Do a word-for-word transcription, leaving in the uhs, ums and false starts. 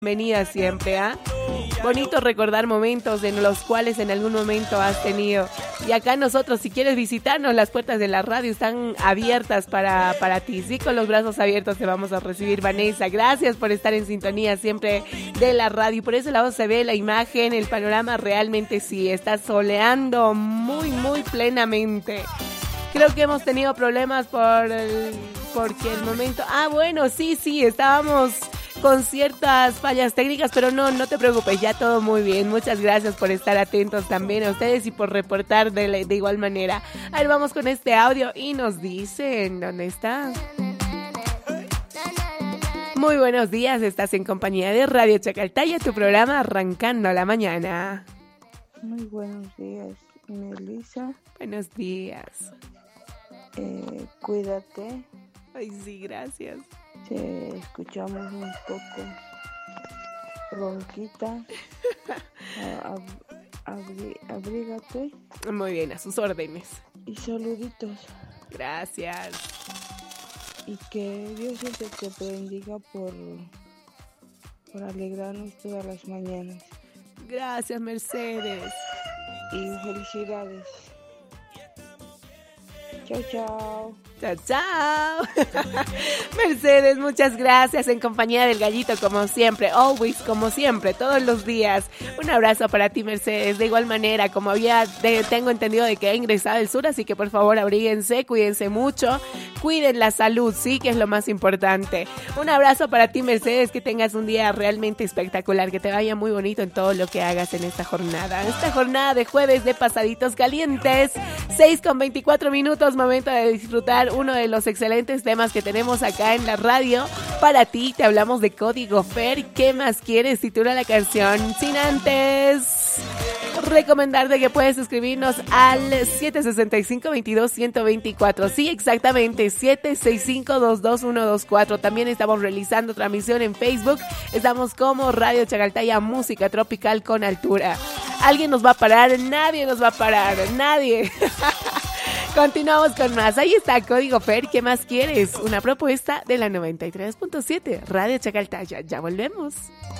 Bienvenida siempre, ¿ah? ¿eh? Bonito recordar momentos en los cuales en algún momento has tenido. Y acá nosotros, si quieres visitarnos, las puertas de la radio están abiertas para, para ti. Sí, con los brazos abiertos te vamos a recibir, Vanessa. Gracias por estar en sintonía siempre de la radio. Por ese lado se ve la imagen, el panorama realmente sí, está soleando muy, muy plenamente. Creo que hemos tenido problemas por el, porque el momento... Ah, bueno, sí, sí, estábamos con ciertas fallas técnicas, pero no, no te preocupes, ya todo muy bien. Muchas gracias por estar atentos también a ustedes y por reportar de, la, de igual manera. A ver, vamos con este audio y nos dicen, ¿dónde está? Muy buenos días, estás en compañía de Radio Chacaltaya, tu programa Arrancando la Mañana. Muy buenos días, Melissa. Buenos días. Eh, cuídate. Ay, sí, gracias. Te escuchamos un poco ronquita. Ab, abri, abrígate. Muy bien, a sus órdenes. Y saluditos. Gracias. Y que Dios siempre te bendiga por, por alegrarnos todas las mañanas. Gracias, Mercedes. Y felicidades. Chao, chao. Chao, chao. Mercedes, muchas gracias en compañía del gallito como siempre, always como siempre, todos los días. Un abrazo para ti, Mercedes. De igual manera, como había de, tengo entendido de que ha ingresado el sur, así que por favor abríguense, cuídense mucho, cuiden la salud, sí, que es lo más importante. Un abrazo para ti, Mercedes, que tengas un día realmente espectacular, que te vaya muy bonito en todo lo que hagas en esta jornada. Esta jornada de jueves de pasaditos calientes, seis con veinticuatro minutos, momento de disfrutar uno de los excelentes temas que tenemos acá en la radio. Para ti te hablamos de Código Fer. ¿Qué más quieres? Titula la canción. Sin antes recomendarte que puedes escribirnos al siete seis cinco, veintidós, ciento veinticuatro. Sí, exactamente, siete seis cinco, dos dos uno dos cuatro. También estamos realizando transmisión en Facebook. Estamos como Radio Chacaltaya, música tropical con altura. ¿Alguien nos va a parar? Nadie nos va a parar, nadie. Continuamos con más. Ahí está Código Fer. ¿Qué más quieres? Una propuesta de la noventa y tres punto siete Radio Chacaltaya. Ya volvemos.